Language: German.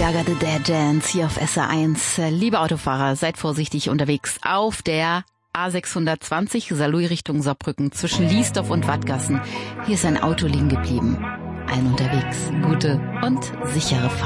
Gaga, The Dead Dance hier auf SR1. Liebe Autofahrer, seid vorsichtig unterwegs auf der A620 Saarlouis Richtung Saarbrücken zwischen Liesdorf und Wattgassen. Hier ist ein Auto liegen geblieben. Allen unterwegs gute und sichere Fahrt.